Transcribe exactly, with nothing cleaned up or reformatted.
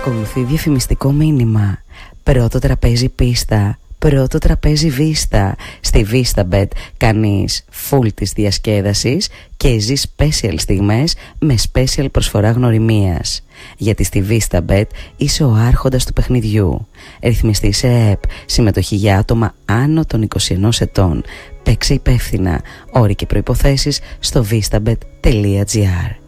Ακολουθεί διαφημιστικό μήνυμα. Πρώτο τραπέζι πίστα, πρώτο τραπέζι βίστα. Στη VistaBet κάνεις full της διασκέδασης και ζεις special στιγμές με special προσφορά γνωριμίας. Γιατί στη VistaBet είσαι ο άρχοντας του παιχνιδιού. Ρυθμιστή σε ΕΕΠ. Συμμετοχή για άτομα άνω των είκοσι ενός ετών. Παίξε υπεύθυνα. Όροι και προϋποθέσεις στο vistabet τελεία gr.